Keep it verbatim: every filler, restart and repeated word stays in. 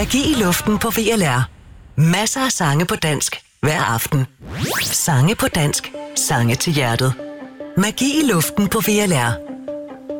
Magi i luften på V L R. Masser af sange på dansk hver aften. Sange på dansk. Sange til hjertet. Magi i luften på V L R.